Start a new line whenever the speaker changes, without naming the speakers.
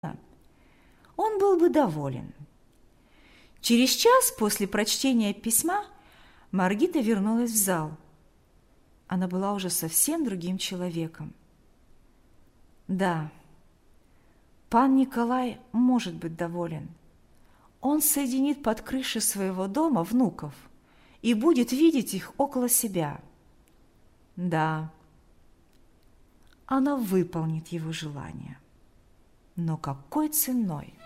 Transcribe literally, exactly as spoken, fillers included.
он был бы доволен. Через час после прочтения письма Маргита вернулась в зал. Она была уже совсем другим человеком. Да, пан Николай может быть доволен. Он соединит под крышей своего дома внуков и будет видеть их около себя. Да, она выполнит его желание. Но какой ценой?